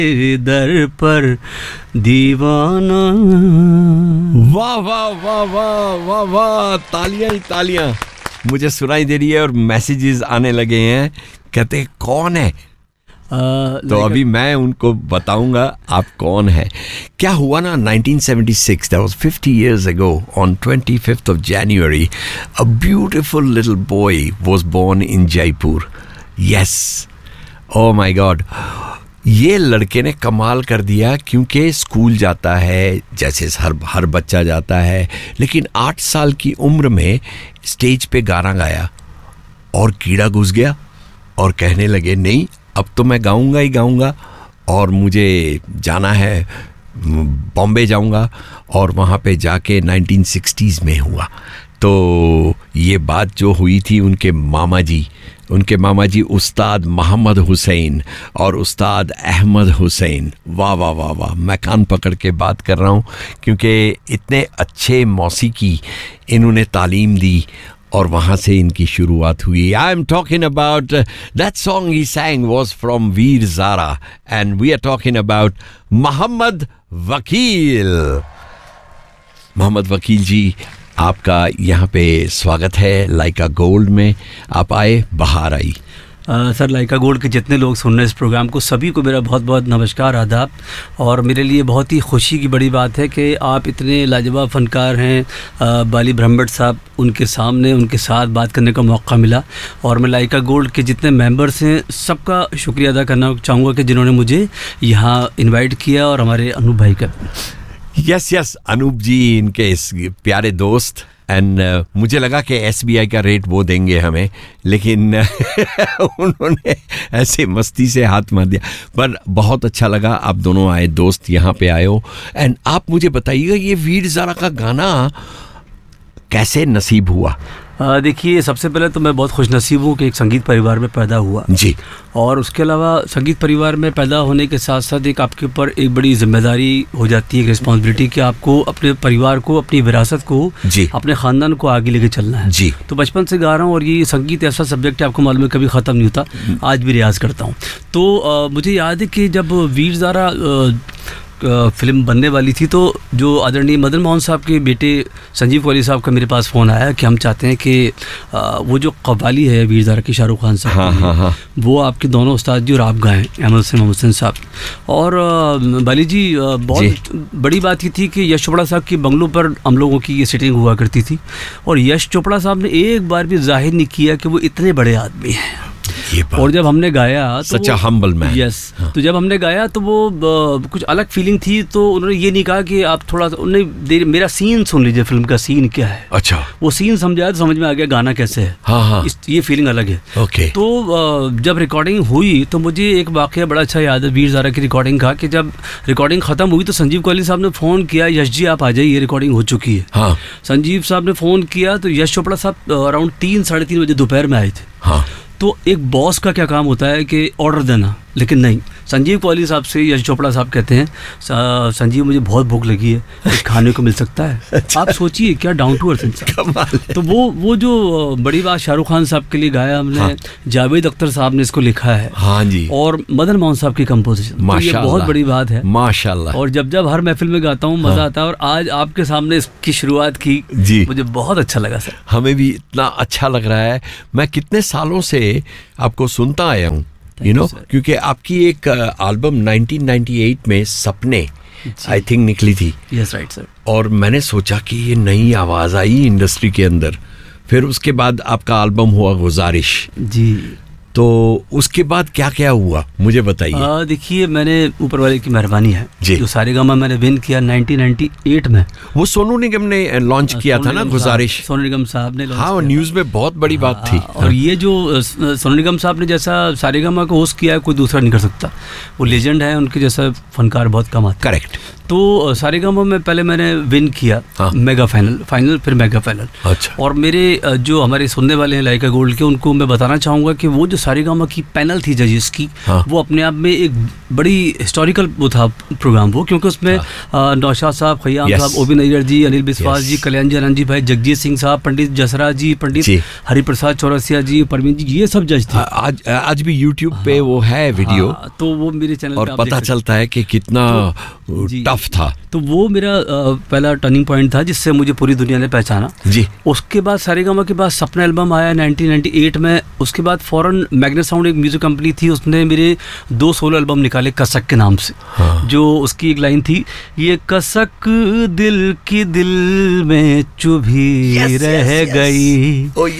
दर पर दीवाना। वाह वाह वाह वाह वाह वाह, तालियां ही तालियां मुझे सुनाई दे रही है और मैसेजेस आने लगे हैं, कहते हैं कौन है। तो अभी मैं उनको बताऊंगा आप कौन है। क्या हुआ ना, 1976, that was 50 years ago, on 25th of January, a beautiful little boy was born in Jaipur. Yes, oh my God. ये लड़के ने कमाल कर दिया, क्योंकि स्कूल जाता है जैसे हर बच्चा जाता है, लेकिन 8 साल की उम्र में स्टेज पे गाना गाया और कीड़ा घुस गया और कहने लगे नहीं अब तो मैं गाऊंगा ही गाऊंगा, और मुझे जाना है, बॉम्बे जाऊंगा। और वहाँ पे जाके 1960s में हुआ। तो ये बात जो हुई थी, उनके मामा जी उस्ताद मोहम्मद हुसैन और उस्ताद अहमद हुसैन, वाह वाह वाह वाह, मैं कान पकड़ के बात कर रहा हूँ, क्योंकि इतने अच्छे मौसीकी इन्होंने तालीम दी और वहाँ से इनकी शुरुआत हुई। I am talking about that song he sang was from Veer Zaara, and we are talking about Mohammad वकील। मोहम्मद वकील जी, आपका यहाँ पे स्वागत है लाइका गोल्ड में। आप आए, बाहर आई। सर, लाइका गोल्ड के जितने लोग सुन रहे हैं इस प्रोग्राम को, सभी को मेरा बहुत बहुत नमस्कार, आदाब। और मेरे लिए बहुत ही खुशी की बड़ी बात है कि आप इतने लाजवाब फ़नकार हैं। बाली ब्रह्मभट्ट साहब, उनके सामने उनके साथ बात करने का मौका मिला। और मैं लाइका गोल्ड के जितने मेंबर्स हैं सबका शुक्रिया अदा करना चाहूँगा कि जिन्होंने मुझे यहाँ इन्वाइट किया, और हमारे अनूप भाई का। यस, अनूप जी, इनके इस प्यारे दोस्त। एंड मुझे लगा कि SBI का रेट वो देंगे हमें, लेकिन उन्होंने ऐसे मस्ती से हाथ मार दिया। पर बहुत अच्छा लगा आप दोनों आए, दोस्त यहाँ पे आए हो। एंड आप मुझे बताइएगा, ये वीर ज़ारा का गाना कैसे नसीब हुआ? देखिए, सबसे पहले तो मैं बहुत खुशनसीब हूँ कि एक संगीत परिवार में पैदा हुआ जी। और उसके अलावा संगीत परिवार में पैदा होने के साथ साथ एक आपके ऊपर एक बड़ी जिम्मेदारी हो जाती है, एक रिस्पॉन्सिबिलिटी, कि आपको अपने परिवार को, अपनी विरासत को, अपने ख़ानदान को आगे लेके चलना है जी। तो बचपन से गा रहा हूँ, और ये संगीत ऐसा सब्जेक्ट है, आपको मालूम है, कभी ख़त्म नहीं होता। आज भी रियाज़ करता हूँ। तो मुझे याद है कि जब वीर ज़ारा फिल्म बनने वाली थी, तो जो आदरणीय मदन मोहन साहब के बेटे संजीव कौली साहब का मेरे पास फ़ोन आया कि हम चाहते हैं कि वो जो कव्वाली है वीर ज़ारा की शाहरुख खान साहब, वो आपके दोनों उस्ताद जी और आप गाएं, अहमद से मोहम्मद हुसैन साहब। और बाली जी, बहुत बड़ी बात ये थी कि यश चोपड़ा साहब की बंगलों पर हम लोगों की ये सिटिंग हुआ करती थी, और यश चोपड़ा साहब ने एक बार भी जाहिर नहीं किया कि वो इतने बड़े आदमी हैं। और जब हमने गाया तो सच अ हम्बल मैन। यस, तो जब हमने गाया तो वो कुछ अलग फीलिंग थी। तो उन्होंने ये नहीं कहा कि आप थोड़ा, उन्होंने मेरा सीन सुन लीजिए, फिल्म का सीन क्या है। अच्छा, वो सीन समझाया तो समझ में आ गया गाना कैसे है। हाँ। ये फीलिंग अलग है। ओके। तो जब रिकॉर्डिंग हुई तो मुझे एक वाकया बड़ा अच्छा याद है वीर ज़ारा की रिकॉर्डिंग का, कि जब रिकॉर्डिंग ख़त्म हुई तो संजीव कौली साहब ने फ़ोन किया, यश जी आप आ जाइए, रिकॉर्डिंग हो चुकी है। हाँ। संजीव साहब ने फ़ोन किया तो यश चोपड़ा साहब अराउंड 3-3:30 बजे दोपहर में आए थे। हाँ। तो एक बॉस का क्या काम होता है कि ऑर्डर देना, लेकिन नहीं, संजीव कौली साहब से यश चोपड़ा साहब कहते हैं, संजीव मुझे बहुत भूख लगी है, कुछ खाने को मिल सकता है? अच्छा। आप सोचिए क्या डाउन टू अर्थ इंसान। तो वो जो बड़ी बात शाहरुख खान साहब के लिए गाया हमने। हाँ। जावेद अख्तर साहब ने इसको लिखा है। हाँ जी। और मदन मोहन साहब की कंपोजिशन, तो ये बहुत बड़ी बात है माशाल्लाह। और जब हर महफिल में गाता हूँ मजा आता है, और आज आपके सामने इसकी शुरुआत की जी, मुझे बहुत अच्छा लगा सर। हमें भी इतना अच्छा लग रहा है। मैं कितने सालों से आपको सुनता आया हूँ, क्योंकि आपकी एक एल्बम 1998 में सपने आई थिंक निकली थी। Yes, right sir. और मैंने सोचा कि ये नई आवाज़ आई इंडस्ट्री के अंदर। फिर उसके बाद आपका एल्बम हुआ गुजारिश जी। तो उसके बाद क्या क्या हुआ मुझे बताइए। देखिए, मैंने ऊपर वाले की मेहरबानी है जी, जो सारेगामा मैंने विन किया 1998 में। वो सोनू निगम ने लॉन्च किया था ना गुजारिश, सोनू निगम साहब ने। हाँ, न्यूज़ में बहुत बड़ी बात थी। और ये जो सोनू निगम साहब ने जैसा सारेगामा को होस्ट किया है, कोई दूसरा नहीं कर सकता। वो लेजेंड है, उनके जैसा फनकार बहुत कम आता। करेक्ट। तो सारेगामा में पहले मैंने विन किया, मेगा फाइनल फिर मेगा फाइनल। अच्छा। और मेरे जो हमारे सुनने वाले हैं लाइका गोल्ड के, उनको मैं बताना चाहूँगा कि वो जो सारेगामा की पैनल थी जजेस की, वो अपने आप में एक बड़ी हिस्टोरिकल वो था प्रोग्राम वो, क्योंकि उसमें नौशाद साहब, खयाम साहब, ओबी नैयर जी, अनिल बिस्वास जी, कल्याण जी आनंद जी भाई, जगजीत सिंह साहब, पंडित जसरा जी, पंडित हरिप्रसाद चौरसिया जी, परवीन जी, ये सब जज थे। आज भी यूट्यूब पे वो है वीडियो, तो वो मेरे चैनल और पता चलता है कि कितना टफ था। तो वो मेरा पहला टर्निंग पॉइंट था जिससे मुझे पूरी दुनिया ने पहचाना जी। उसके बाद सारेगामा के बाद सपना एल्बम आया 1998 में। उसके बाद फौरन मैग्नेट साउंड एक म्यूजिक कंपनी थी, उसने मेरे 2 सोलो एल्बम निकाले कसक के नाम से। जो उसकी एक लाइन थी, ये कसक दिल की दिल में चुभी रह गई,